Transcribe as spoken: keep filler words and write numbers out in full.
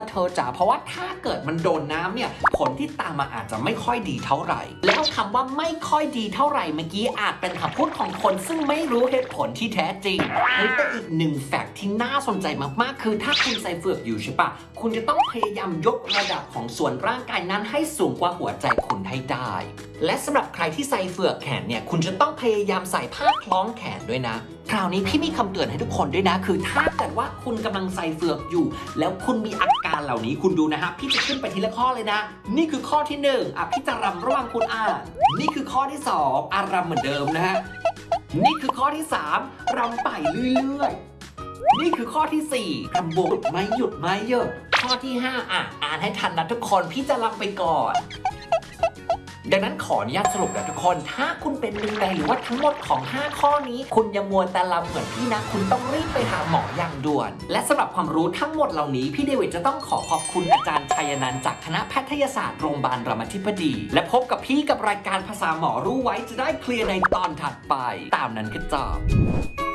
เธอจ๋าเพราะว่าถ้าเกิดมันโดนน้ำเนี่ยผลที่ตามมาอาจจะไม่ค่อยดีเท่าไหร่แล้วคำว่าไม่ค่อยดีเท่าไหร่เมื่อกี้อาจเป็นคำพูดของคนซึ่งไม่รู้เหตุผลที่แท้จริงเฮ้ยแต่อีกหนึ่งแฟกต์ที่น่าสนใจมากๆคือถ้าคุณใส่เฟือกอยู่ใช่ปะคุณจะต้องพยายามยกระดับของส่วนร่างกายนั้นให้สูงกว่าหัวใจคุณให้ได้และสำหรับใครที่ใส่เฟือกแขนเนี่ยคุณจะต้องพยายามใส่ผ้าคล้องแขนด้วยนะคราวนี้พี่มีคำเตือนให้ทุกคนด้วยนะคือถ้าเกิดว่าคุณกำลังใส่เฟือกอยู่แล้วคุณมีอาการเหล่านี้คุณดูนะฮะพี่จะขึ้นไปทีละข้อเลยนะนี่คือข้อที่หนึ่งอ่ะพี่จะรำระหว่างคุณอ่านนี่คือข้อที่สองอ่ะรำเหมือนเดิมนะฮะนี่คือข้อที่สามรำไปเรื่อยๆนี่คือข้อที่สี่รำบวกไม่หยุดไม่เยอะข้อที่ห้าอ่ะอ่านให้ทันนะทุกคนพี่จะรำไปก่อนดังนั้นขออนุญาตสรุปนะทุกคนถ้าคุณเป็นหนึ่งในหรือว่าทั้งหมดของห้าข้อนี้คุณอย่ามัวแต่ลำเหมือนพี่นะคุณต้องรีบไปหาหมออย่างด่วนและสำหรับความรู้ทั้งหมดเหล่านี้พี่เดวิดจะต้องขอขอบคุณอาจารย์ชัยนันท์จากคณะแพทยศาสตร์โรงพยาบาลรามาธิบดีและพบกับพี่กับรายการภาษาหมอรู้ไว้จะได้เคลียร์ในตอนถัดไปตามนั้นก็จบ